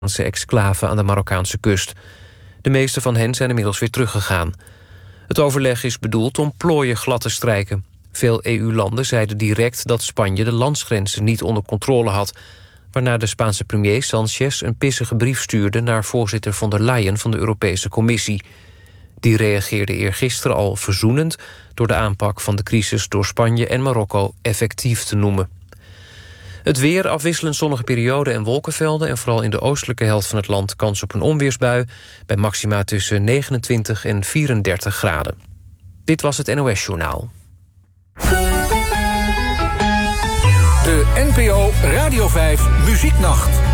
exclave aan de Marokkaanse kust. De meeste van hen zijn inmiddels weer teruggegaan. Het overleg is bedoeld om plooien glad te strijken. Veel EU-landen zeiden direct dat Spanje de landsgrenzen niet onder controle had, waarna de Spaanse premier Sánchez een pissige brief stuurde naar voorzitter von der Leyen van de Europese Commissie. Die reageerde eergisteren al verzoenend door de aanpak van de crisis door Spanje en Marokko effectief te noemen. Het weer, afwisselend zonnige perioden en wolkenvelden, en vooral in de oostelijke helft van het land kans op een onweersbui, bij maxima tussen 29 en 34 graden. Dit was het NOS Journaal. De NPO Radio 5 Muzieknacht.